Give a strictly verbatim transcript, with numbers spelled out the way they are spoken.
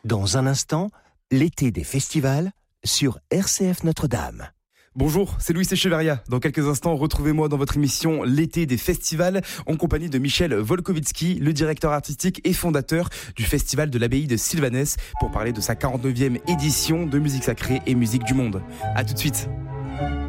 Dans un instant, l'été des festivals sur R C F Notre-Dame. Bonjour, c'est Louis Echeverria. Dans quelques instants, retrouvez-moi dans votre émission L'été des festivals en compagnie de Michel Volkovitsky, le directeur artistique et fondateur du festival de l'abbaye de Sylvanès, pour parler de sa quarante-neuvième édition de musique sacrée et musique du monde. A tout de suite.